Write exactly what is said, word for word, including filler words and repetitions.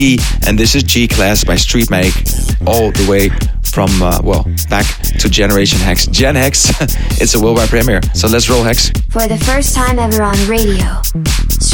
and this is G-Class by Street Make, all the way from, uh, well, back to Generation Hex. Gen Hex, it's a worldwide premiere. So let's roll, Hex. For the first time ever on radio,